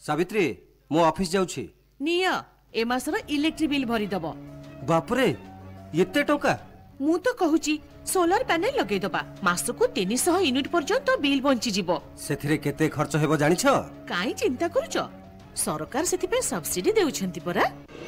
सावित्री मो ऑफिस जाउछि निया ए मासर electric bill भरी दबो। बाप रे एते टका मु तो कहूची सोलर पैनल लगे दबा मासको 300 यूनिट पर्यंत बिल बंची जिवो। सेथिरे केते खर्च हेबो जानि छ? काई चिंता करूछ सरकार सेति पे सब्सिडी देउछंती परा।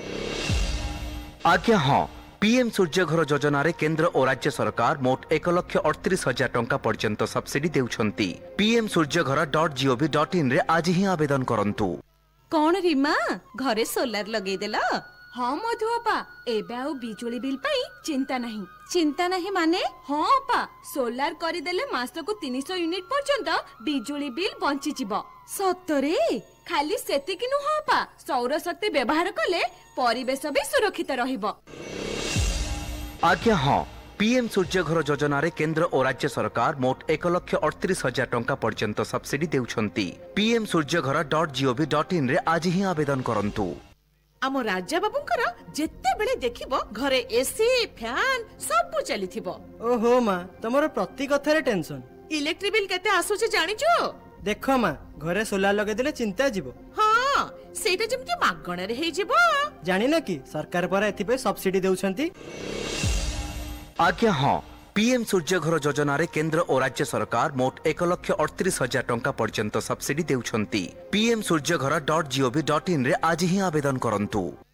आज्ञा हां पीएम सूर्य घर योजना रे केंद्र और राज्य सरकार मोट 1,38,000 टंका पर्यंत सब्सिडी देउछंती। पीएम सूर्य घर.gov.in रे आज ही आवेदन करंतु। कौन रीमा घरे सोलर लगे देला? हाँ मधुअपा एबे आउ बिजुली बिल पाई चिंता नहीं। चिंता नहीं माने? हाँ अपा सोलार करिदेले मासको 300 यूनिट पर्यंत बिजुली बिल बंची जिवो। सतरे खाली सेतिकि नुह अपा सौर शक्ति व्यवहार कले परिवेश भी सुरक्षित रहिबो। आज्ञा हां पीएम सूर्य घर योजना रे केंद्र और राज्य सरकार मोट 1,38,000 टंका पर्यंत सब्सिडी देउछंती। पीएम सूर्य घर.gov.in रे आज ही आवेदन करंतु। आम राजा बाबूंकर जेते बेले देखिबो घरे एसी फैन सब चलीथिबो। ओहो माँ तमर प्रति कथारे टेंशन। इलेक्ट्रिक बिल केते आसुचे जानिचो? देख माँ घरे सोलार लगे देले चिंता जीवो। हाँ सेटा जेमति मागणा रे हे जिवो। जानि न कि सरकार पर एथिपे सब्सिडी देउछंती। आज्ञा हां पीएम सूर्य घर योजना रे केंद्र और राज्य सरकार मोट 1,38,000 टंका पर्यंत सब्सिडी देउछंती। पीएम सूर्य घर.gov.in रे आज ही आवेदन करंतु।